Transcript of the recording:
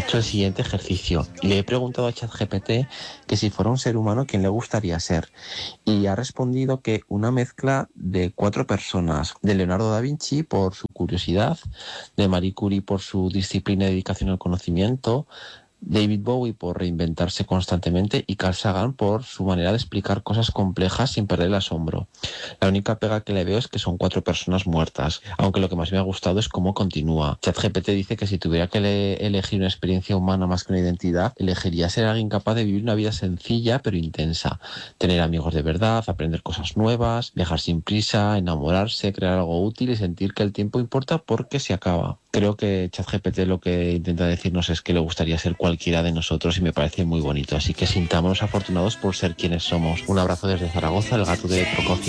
hecho el siguiente ejercicio. Le he preguntado a ChatGPT que si fuera un ser humano, ¿quién le gustaría ser? Y ha respondido que una mezcla de 4 personas, de Leonardo da Vinci por su curiosidad, de Marie Curie por su disciplina y dedicación al conocimiento, David Bowie por reinventarse constantemente y Carl Sagan por su manera de explicar cosas complejas sin perder el asombro. La única pega que le veo es que son 4 personas muertas, aunque lo que más me ha gustado es cómo continúa. ChatGPT dice que si tuviera que elegir una experiencia humana más que una identidad, elegiría ser alguien capaz de vivir una vida sencilla pero intensa, tener amigos de verdad, aprender cosas nuevas, viajar sin prisa, enamorarse, crear algo útil y sentir que el tiempo importa porque se acaba. Creo que ChatGPT lo que intenta decirnos es que le gustaría ser cualquiera de nosotros y me parece muy bonito. Así que sintámonos afortunados por ser quienes somos. Un abrazo desde Zaragoza, el gato de Prokofiev.